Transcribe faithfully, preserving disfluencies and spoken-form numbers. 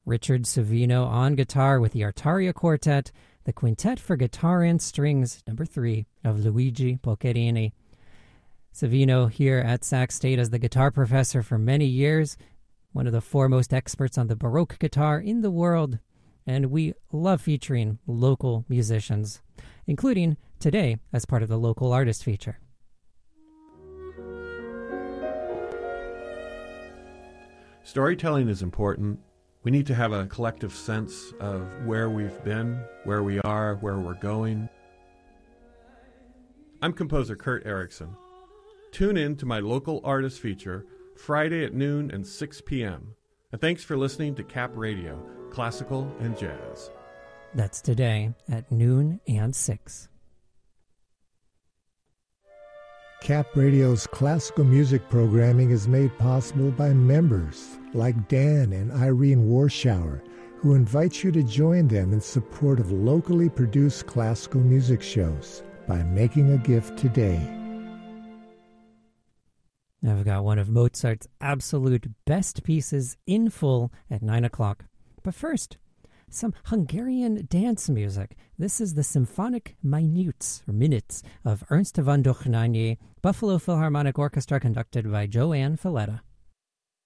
Richard Savino on guitar with the Artaria Quartet, the Quintet for Guitar and Strings, number three, of Luigi Boccherini. Savino here at Sac State as the guitar professor for many years, one of the foremost experts on the Baroque guitar in the world, and we love featuring local musicians, including today as part of the Local Artist feature. Storytelling is important. We need to have a collective sense of where we've been, where we are, where we're going. I'm composer Kurt Erickson. Tune in to my Local Artist feature Friday at noon and six p.m. And thanks for listening to Cap Radio, Classical and Jazz. That's today at noon and six. Cap Radio's classical music programming is made possible by members like Dan and Irene Warschauer, who invite you to join them in support of locally produced classical music shows by making a gift today. I've got one of Mozart's absolute best pieces in full at nine o'clock. But first, some Hungarian dance music. This is the Symphonic Minutes, or Minutes, of Ernst von Dohnányi, Buffalo Philharmonic Orchestra, conducted by Joanne Falletta.